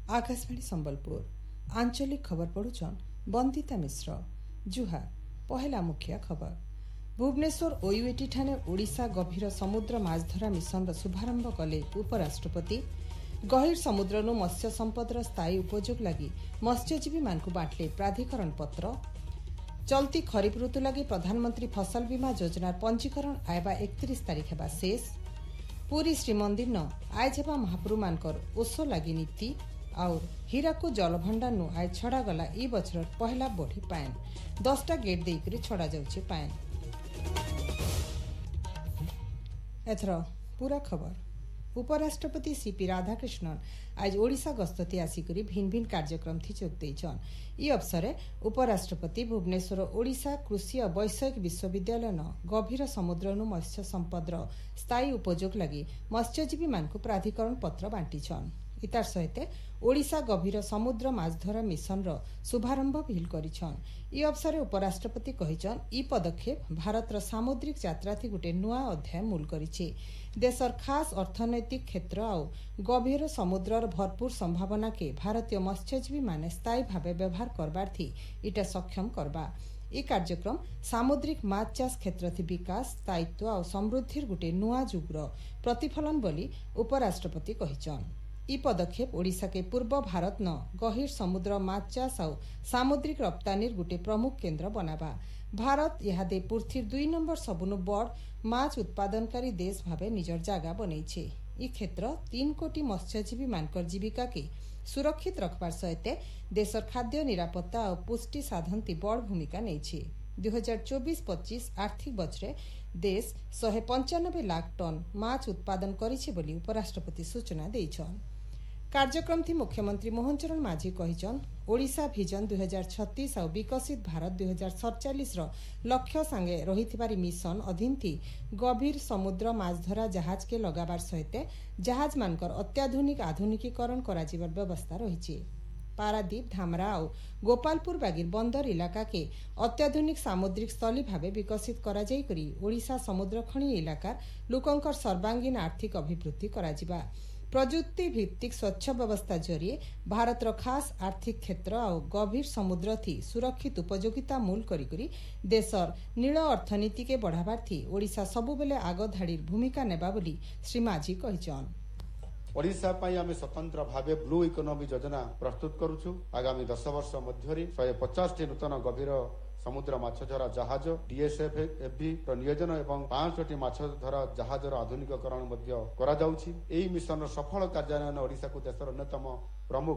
आकाशवाणी संबलपुर आंचलिक खबर पढ़ुछन बंदिता मिश्र। जुहा पहला मुख्य खबर भुवनेश्वर ओयूएटी ठाणे ओडिशा गभीर समुद्र माछधरा मिशन शुभारंभ कले उपराष्ट्रपति। गहीर समुद्रनु मत्स्य संपदर स्थायी उपयोग लगी मत्स्यजीवी मानकु बांटले प्राधिकरण पत्र। चलती खरीफ ऋतु लगी प्रधानमंत्री फसल बीमा योजनार पंजीकरण आयबा 31 तारीख हेबा शेष। पुरी श्रीमंदिर न आज हेबा महाप्रभु मानकर ओषो लगी नीति और हीराकू जलभंडार नु आज छड़ा गला ई बछर पहला बढ़ी पाएन 10टा गेट देकरी छड़ा जाउछे पाएन। एथर पूरा खबर उपराष्ट्रपति सीपी राधाकृष्णन आज ओडिशा गस्तती आसिकरी भिन्न भिन्न कार्यक्रम थी जोग देइछन। ई अवसरे उपराष्ट्रपति भुवनेश्वर ओडिशा कृषि और वैषयिक विश्वविद्यालय न गभीर समुद्रनु मत्स्य संपदर स्थायी उपयोग लगी मत्स्यजीवी मानकु प्राधिकरण पत्र बांटीछन। इतार सहित ओडिशा गभीर समुद्र माछधरा मिशन शुभारंभ भिल करिछन। ई अवसर उपराष्ट्रपति कहिछन ई पदक्षेप भारतर सामुद्रिक यात्रा थी गोटे नुआ अध्याय मूल करिछि। देशर खास अर्थनैतिक क्षेत्र और गभीर समुद्रर भरपूर संभावना के भारतीय मत्स्यजीवी माने स्थायी भावे व्यवहार करबार थी इटा सक्षम करबा। ई कार्यक्रम सामुद्रिक माछ चाष क्षेत्र थी विकास स्थायित्व और समृद्धिर गोटे नुआ जुगर प्रतिफलन बोली उपराष्ट्रपति कहिछन। ई पदक्षेप ओडिशा के पूर्व भारत न गहीर समुद्र माछ चाष और सामुद्रिक रप्तानीर गोटे प्रमुख केन्द्र बनाबा। भारत इहादे पृथ्वीर 2 नंबर सबुनु बड़ माछ उत्पादनकारी देश भावे निजर जागा बनैछे। ई क्षेत्र 3 कोटी मत्स्यजीवी मानकर जीविका के सुरक्षित रखबार सहित देशर खाद्य निरापत्ता और पुष्टि साधन ती बड़ भूमिका नैछे। 2024-25 आर्थिक बछरे देश 195 लाख टन माछ उत्पादन करिछे बोली उपराष्ट्रपति सूचना देइछन। कार्यक्रम थी मुख्यमंत्री मोहन चरण माझी कहिछन ओडिशा भिजन 2036 और विकसित भारत 2047 लक्ष्य सांगे रहिथिबारी मिशन अधीन थी गभीर समुद्र माछधरा जहाज के लगाबार सहित जहाज मानकर अत्याधुनिक आधुनिकीकरण कराजिबार व्यवस्था रहिछि। पारादीप धामरा और गोपालपुर बागिर बंदर इलाका के अत्याधुनिक सामुद्रिक स्थली भावे विकसित करा जाई करी ओडिशा समुद्र खणी इलाकार लोकंकर सर्वांगीन आर्थिक अभिवृद्धि कराजिबा। प्रजुक्ति भित्तिक स्वच्छ व्यवस्था जरिए भारतर खास आर्थिक क्षेत्र और गभीर समुद्र थी सुरक्षित उपयोगिता मूल करी देशर नील अर्थनीति के बढ़ाबार थी ओडिशा सबुबेले आग धाड़ीर भूमिका नेबा बोली श्री माझी कहिछन। ओडिशा पाई आमे स्वतंत्र भावे ब्लू इकोनॉमी योजना प्रस्तुत करूछु। आगामी 10 वर्ष मध्यरी 150 नूतन गभीर समुद्र माछधरा जहाज डीएसएफबी नियोजन एवं 500 माछधरा जहाजर आधुनिकीकरण करा जाउछि। एही मिशन सफल कार्यान्वयन ओडिशा को देशर अन्यतम प्रमुख